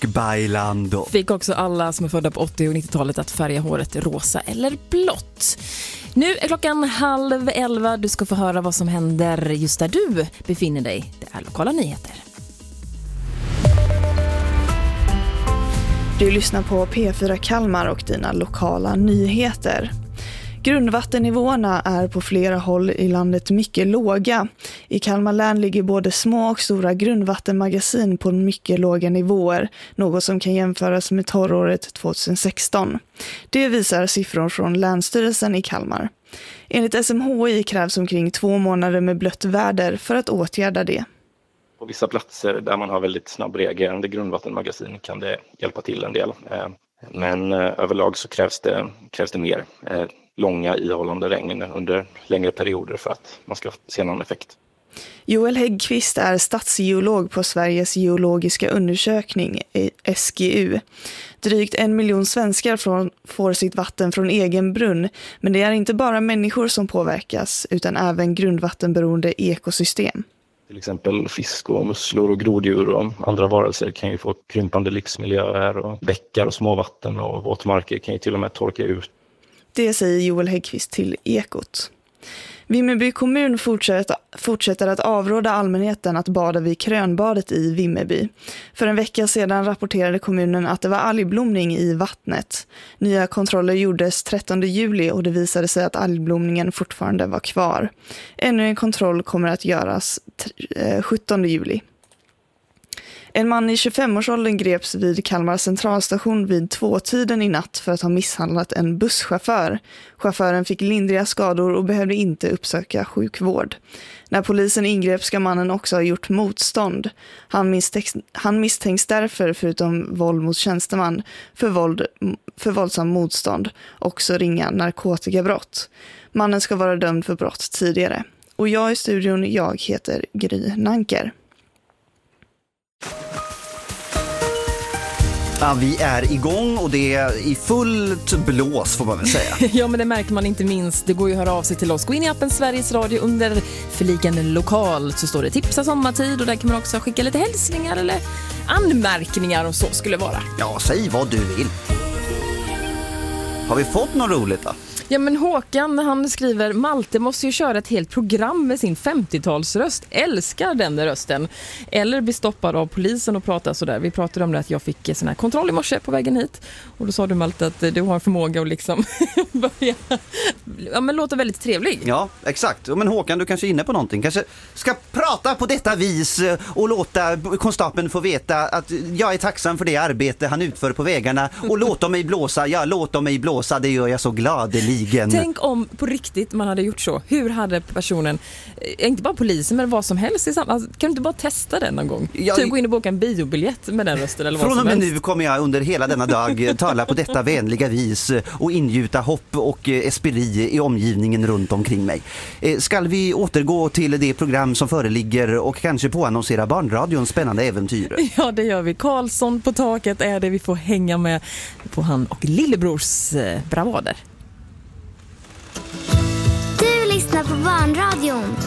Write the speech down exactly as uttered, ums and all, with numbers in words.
bailando. Fick också alla som är födda på åttio- och nittiotalet att färga håret rosa eller blått. Nu är klockan halv elva. Du ska få höra vad som händer just där du befinner dig. Det är lokala nyheter. Du lyssnar på P fyra Kalmar och dina lokala nyheter. Grundvattennivåerna är på flera håll i landet mycket låga. I Kalmar län ligger både små och stora grundvattenmagasin på mycket låga nivåer, något som kan jämföras med torråret tjugohundrasexton. Det visar siffror från Länsstyrelsen i Kalmar. Enligt S M H I krävs omkring två månader med blött väder för att åtgärda det. På vissa platser där man har väldigt snabbreagerande grundvattenmagasin kan det hjälpa till en del. Men överlag så krävs det, krävs det mer långa ihållande regn under längre perioder för att man ska se någon effekt. Joel Häggqvist är stadsgeolog på Sveriges geologiska undersökning, S G U. Drygt en miljon svenskar från, får sitt vatten från egen brunn, men det är inte bara människor som påverkas utan även grundvattenberoende ekosystem. Till exempel fisk och musslor och groddjur och andra varelser kan ju få krympande livsmiljöer och bäckar och småvatten och våtmarker kan ju till och med torka ut. Det säger Joel Häggqvist till Ekot. Vimmerby kommun fortsätter, fortsätter att avråda allmänheten att bada vid Krönbadet i Vimmerby. För en vecka sedan rapporterade kommunen att det var algblomning i vattnet. Nya kontroller gjordes trettonde juli och det visade sig att algblomningen fortfarande var kvar. Ännu en kontroll kommer att göras sjuttonde juli. En man i tjugofemårsåldern greps vid Kalmar centralstation vid tvåtiden i natt för att ha misshandlat en busschaufför. Chauffören fick lindriga skador och behövde inte uppsöka sjukvård. När polisen ingrep ska mannen också ha gjort motstånd. Han misstänks, han misstänks därför, förutom våld mot tjänsteman, för, våld, för våldsam motstånd, också ringa narkotikabrott. Mannen ska vara dömd för brott tidigare. Och jag i studion, jag heter Gry Nanker. Ja, vi är igång och det är i fullt blås får man väl säga. Ja, men det märker man inte minst. Det går ju att höra av sig till oss. Gå in i appen Sveriges Radio under förlikan lokal så står det tipsa sommartid och där kan man också skicka lite hälsningar eller anmärkningar om så skulle vara. Ja, säg vad du vill. Har vi fått något roligt då? Ja, men Håkan, han skriver: Malte måste ju köra ett helt program med sin femtiotalsröst. Älskar den rösten. Eller bli stoppad av polisen och prata sådär. Vi pratade om det att jag fick sån här kontroll i morse på vägen hit. Och då sa du, Malte, att du har en förmåga att liksom börja... Ja, men låter väldigt trevlig. Ja, exakt. Men Håkan, du kanske är inne på någonting. Kanske ska prata på detta vis och låta konstapeln få veta att jag är tacksam för det arbete han utför på vägarna. Och låt mig blåsa, ja, låt mig blåsa. Det gör jag så gladeligen. Tänk om på riktigt man hade gjort så. Hur hade personen, inte bara polisen men vad som helst, alltså, kan du inte bara testa den någon gång? Ja, typ gå in och boka en biobiljett med den rösten eller vad från som och med helst. nu kommer jag under hela denna dag tala på detta vänliga vis och ingjuta hopp och esperi i omgivningen runt omkring mig. Ska vi återgå till det program som föreligger och kanske påannonsera barnradions spännande äventyr? Ja, det gör vi. Karlsson på taket är det vi får hänga med på han och lillebrors bravader. Du lyssnar på barnradion